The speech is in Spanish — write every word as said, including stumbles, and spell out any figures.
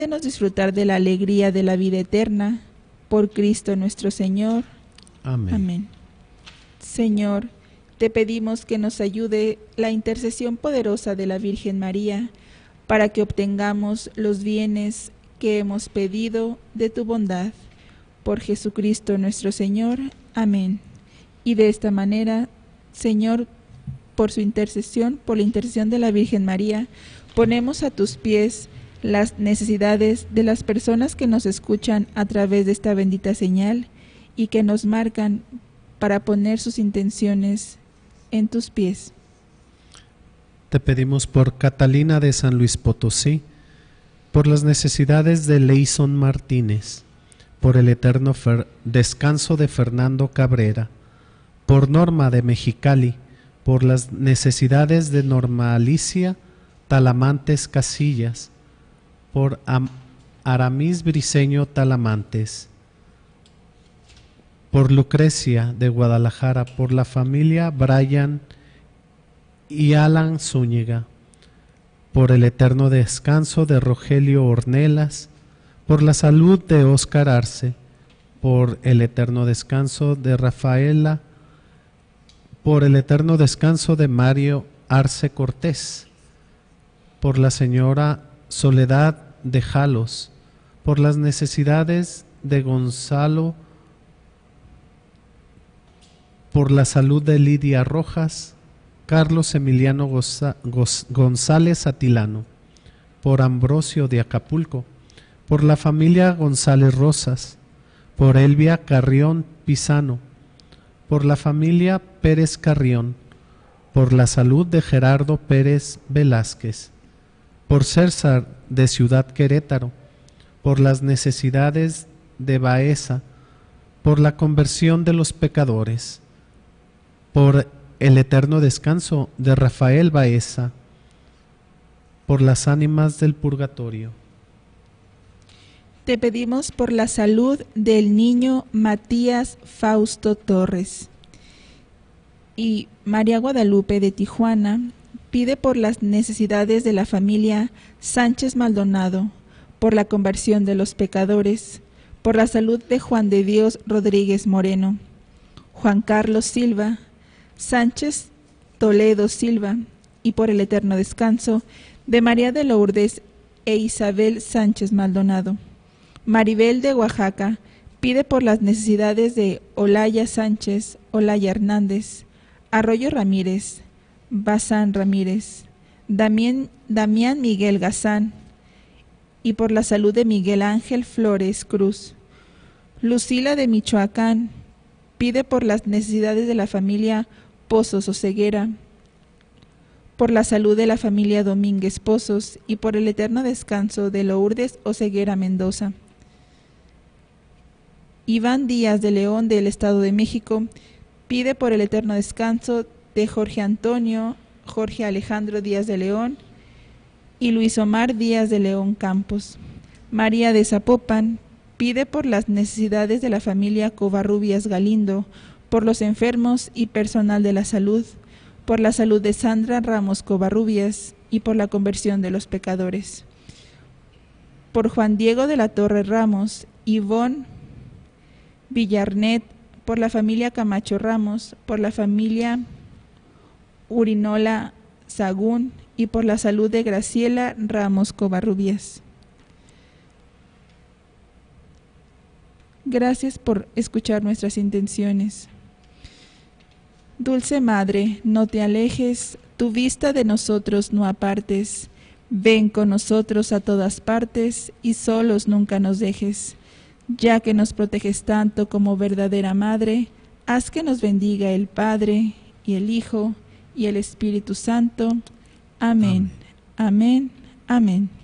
Concédenos disfrutar de la alegría de la vida eterna, por Cristo nuestro Señor. Amén. Amén. Señor, te pedimos que nos ayude la intercesión poderosa de la Virgen María, para que obtengamos los bienes que hemos pedido de tu bondad. Por Jesucristo nuestro Señor. Amén. Y de esta manera, Señor, por su intercesión, por la intercesión de la Virgen María, ponemos a tus pies las necesidades de las personas que nos escuchan a través de esta bendita señal y que nos marcan para poner sus intenciones en tus pies. Te pedimos por Catalina de San Luis Potosí, por las necesidades de Leison Martínez, por el eterno fer- descanso de Fernando Cabrera, por Norma de Mexicali, por las necesidades de Norma Alicia Talamantes Casillas, por Am- Aramis Briceño Talamantes, por Lucrecia de Guadalajara, por la familia Brian y Alan Zúñiga, por el eterno descanso de Rogelio Ornelas, por la salud de Óscar Arce, por el eterno descanso de Rafaela, por el eterno descanso de Mario Arce Cortés, por la señora Soledad de Jalos, por las necesidades de Gonzalo, por la salud de Lidia Rojas, Carlos Emiliano Goza, Goz, González Atilano, por Ambrosio de Acapulco, por la familia González Rosas, por Elvia Carrión Pisano, por la familia Pérez Carrión, por la salud de Gerardo Pérez Velázquez, por César de Ciudad Querétaro, por las necesidades de Baeza, por la conversión de los pecadores, por el eterno descanso de Rafael Baeza, por las ánimas del purgatorio. Te pedimos por la salud del niño Matías Fausto Torres. Y María Guadalupe de Tijuana pide por las necesidades de la familia Sánchez Maldonado, por la conversión de los pecadores, por la salud de Juan de Dios Rodríguez Moreno, Juan Carlos Silva, Sánchez Toledo Silva, y por el eterno descanso de María de Lourdes e Isabel Sánchez Maldonado. Maribel de Oaxaca pide por las necesidades de Olaya Sánchez, Olaya Hernández, Arroyo Ramírez, Bazán Ramírez, Damián, Damián Miguel Gazán, y por la salud de Miguel Ángel Flores Cruz. Lucila de Michoacán pide por las necesidades de la familia Pozos Oseguera, por la salud de la familia Domínguez Pozos y por el eterno descanso de Lourdes Oseguera Mendoza. Iván Díaz de León del Estado de México pide por el eterno descanso de Jorge Antonio, Jorge Alejandro Díaz de León y Luis Omar Díaz de León Campos. María de Zapopan pide por las necesidades de la familia Covarrubias Galindo, por los enfermos y personal de la salud, por la salud de Sandra Ramos Covarrubias y por la conversión de los pecadores. Por Juan Diego de la Torre Ramos, Ivonne Villarnet, por la familia Camacho Ramos, por la familia Urinola Sagún y por la salud de Graciela Ramos Covarrubias. Gracias por escuchar nuestras intenciones. Dulce Madre, no te alejes, tu vista de nosotros no apartes. Ven con nosotros a todas partes y solos nunca nos dejes. Ya que nos proteges tanto como verdadera Madre, haz que nos bendiga el Padre y el Hijo y el Espíritu Santo. Amén, amén, amén.